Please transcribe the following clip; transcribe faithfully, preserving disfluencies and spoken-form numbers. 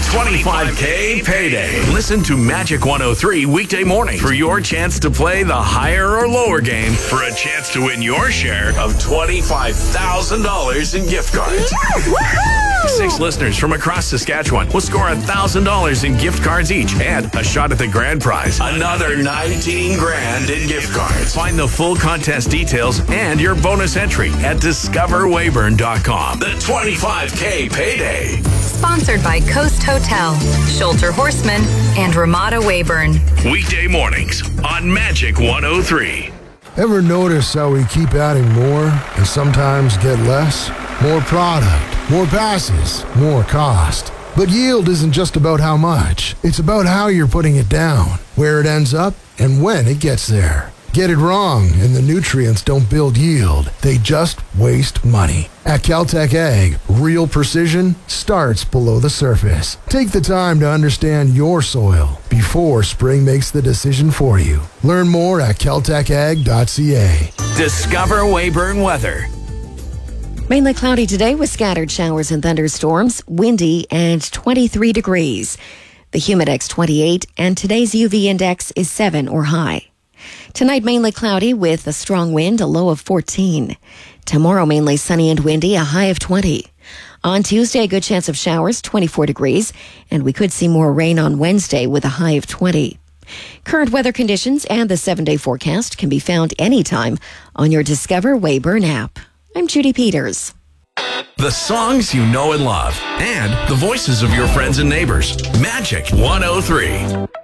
twenty-five K Payday. Listen to Magic one oh three weekday mornings for your chance to play the higher or lower game for a chance to win your share of twenty-five thousand dollars in gift cards. Yeah, Six listeners from across Saskatchewan will score one thousand dollars in gift cards each and a shot at the grand prize, another nineteen grand in gift cards. Find the full contest details and your bonus entry at discover weyburn dot com. The twenty-five K Payday. Sponsored by Coast Hotel, Sholter Horseman, and Ramada Weyburn. Weekday mornings on Magic one oh three. Ever notice how we keep adding more and sometimes get less? More product, more passes, more cost. But yield isn't just about how much. It's about how you're putting it down, where it ends up, and when it gets there. Get it wrong, and the nutrients don't build yield. They just waste money. At Caltech Ag, real precision starts below the surface. Take the time to understand your soil before spring makes the decision for you. Learn more at caltech ag dot c a. Discover Weyburn weather. Mainly cloudy today with scattered showers and thunderstorms, windy and twenty-three degrees. The Humidex twenty-eight, and today's U V index is seven or high. Tonight, mainly cloudy with a strong wind, a low of fourteen. Tomorrow, mainly sunny and windy, a high of twenty. On Tuesday, a good chance of showers, twenty-four degrees, and we could see more rain on Wednesday with a high of twenty. Current weather conditions and the seven-day forecast can be found anytime on your Discover Weyburn app. I'm Judy Peters. The songs you know and love, and the voices of your friends and neighbors. Magic one oh three.